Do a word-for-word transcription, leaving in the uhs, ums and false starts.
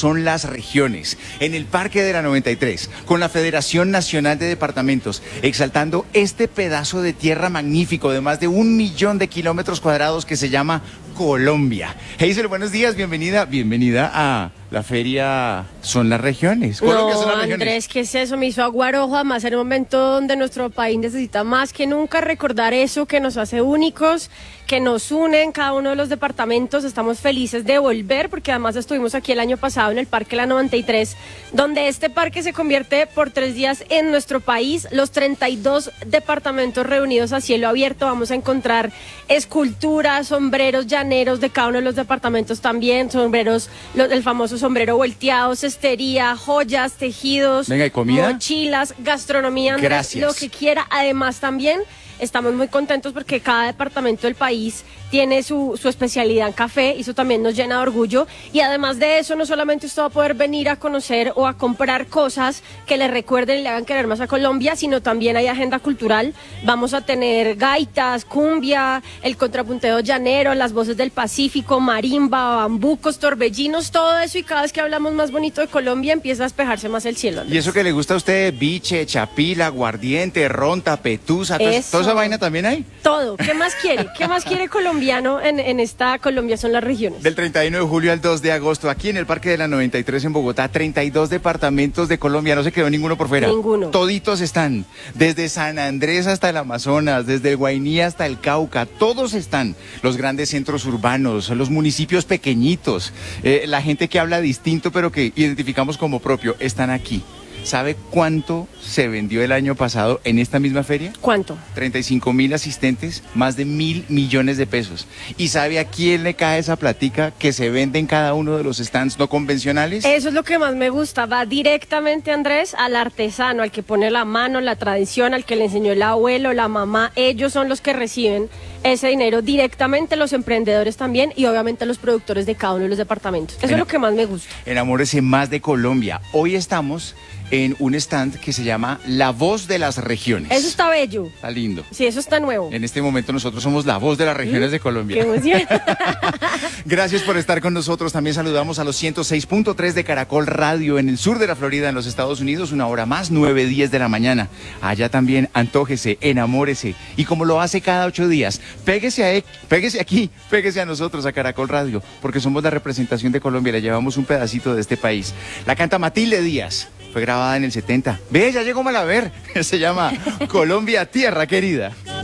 son las regiones, en el Parque de la noventa y tres, con la Federación Nacional de Departamentos, exaltando este pedazo de tierra magnífico de más de un millón de kilómetros cuadrados que se llama Colombia. Hazel, buenos días, bienvenida, bienvenida a la feria Son las Regiones. Colombia no, son las regiones. Andrés, ¿qué es eso? Me hizo aguar ojo, además en un momento donde nuestro país necesita más que nunca recordar eso que nos hace únicos, que nos une en cada uno de los departamentos. Estamos felices de volver, porque además estuvimos aquí el año pasado en el Parque La noventa y tres, donde este parque se convierte por tres días en nuestro país. Los treinta y dos departamentos reunidos a cielo abierto. Vamos a encontrar esculturas, sombreros llaneros de cada uno de los departamentos también, sombreros, los, el famoso sombrero volteado, cestería, joyas, tejidos, Venga, ¿y comida? Mochilas, gastronomía, Andrés, Gracias. Lo que quiera. Además también estamos muy contentos porque cada departamento del país tiene su, su especialidad en café, y eso también nos llena de orgullo. Y además de eso, no solamente usted va a poder venir a conocer o a comprar cosas que le recuerden y le hagan querer más a Colombia, sino también hay agenda cultural. Vamos a tener gaitas, cumbia, el contrapunteo llanero, las voces del Pacífico, marimba, bambucos, torbellinos, todo eso, y cada vez que hablamos más bonito de Colombia empieza a despejarse más el cielo, Andrés. ¿Y eso que le gusta a usted? Biche, chapila, aguardiente, ronta, petusa, toda esa vaina también hay. Todo. ¿Qué más quiere? ¿Qué más quiere colombiano en, en esta Colombia Son las Regiones? Del treinta y uno de julio al dos de agosto, aquí en el Parque de la noventa y tres en Bogotá, treinta y dos departamentos de Colombia, no se quedó ninguno por fuera. Ninguno. Toditos están, desde San Andrés hasta el Amazonas, desde el Guainí hasta el Cauca, todos están. Los grandes centros urbanos, los municipios pequeñitos, eh, la gente que habla distinto pero que identificamos como propio, están aquí. ¿Sabe cuánto se vendió el año pasado en esta misma feria? ¿Cuánto? treinta y cinco mil asistentes, más de mil millones de pesos. ¿Y sabe a quién le cae esa platica que se vende en cada uno de los stands no convencionales? Eso es lo que más me gusta, va directamente, Andrés, al artesano, al que pone la mano, la tradición, al que le enseñó el abuelo, la mamá. Ellos son los que reciben ese dinero directamente, los emprendedores también, y obviamente los productores de cada uno de los departamentos. Eso en, es lo que más me gusta. Enamórese más de Colombia. Hoy estamos en un stand que se llama La Voz de las Regiones. Eso está bello. Está lindo. Sí, eso está nuevo. En este momento nosotros somos la voz de las regiones ¿Mm? de Colombia. ¡Qué emoción! Gracias por estar con nosotros. También saludamos a los ciento seis punto tres de Caracol Radio en el sur de la Florida, en los Estados Unidos, una hora más, nueve diez de la mañana. Allá también antójese, enamórese. Y como lo hace cada ocho días, péguese, a, péguese aquí, péguese a nosotros, a Caracol Radio, porque somos la representación de Colombia, le llevamos un pedacito de este país. La canta Matilde Díaz. Fue grabada en el setenta. Ve, ya llegó Malaver. Se llama Colombia, Tierra Querida.